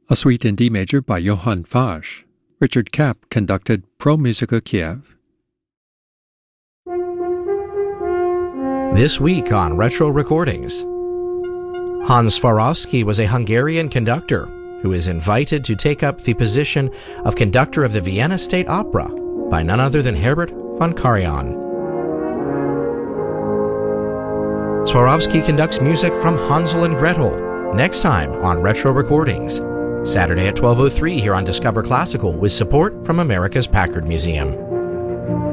A suite in D major by Johann Fasch. Richard Kapp conducted Pro Musica Kiev. This week on Retro Recordings, Hans Swarovski was a Hungarian conductor who is invited to take up the position of conductor of the Vienna State Opera by none other than Herbert von Karajan. Swarovski conducts music from Hansel and Gretel next time on Retro Recordings, Saturday at 12:03 here on Discover Classical with support from America's Packard Museum.